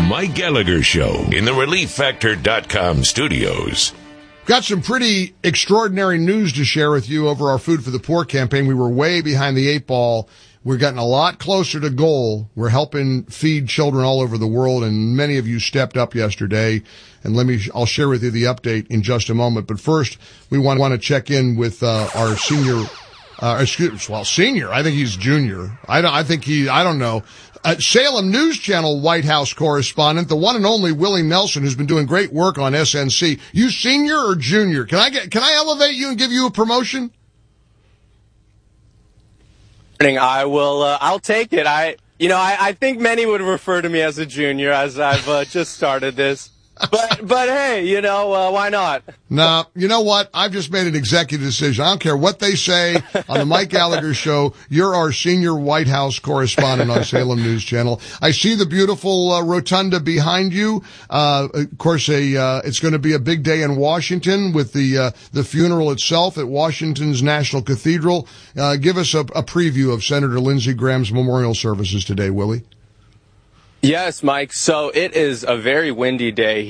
Mike Gallagher Show in the ReliefFactor.com studios. Got some pretty extraordinary news to share with you over our Food for the Poor campaign. We were way behind the eight ball. We're getting a lot closer to goal. We're helping feed children all over the world, and many of you stepped up yesterday. And I'll share with you the update in just a moment. But first, we want to check in with our senior. Senior. I think he's junior. I don't know. Salem News Channel White House correspondent, the one and only Willie Nelson, who's been doing great work on SNC. You senior or junior? Can I elevate you and give you a promotion? I will. I'll take it. I think many would refer to me as a junior, as I've just started this. But hey, why not? No, you know what? I've just made an executive decision. I don't care what they say on the Mike Gallagher Show. You're our senior White House correspondent on Salem News Channel. I see the beautiful rotunda behind you. Of course, it's going to be a big day in Washington with the funeral itself at Washington's National Cathedral. Give us a preview of Senator Lindsey Graham's memorial services today, Willie. Yes, Mike. So it is a very windy day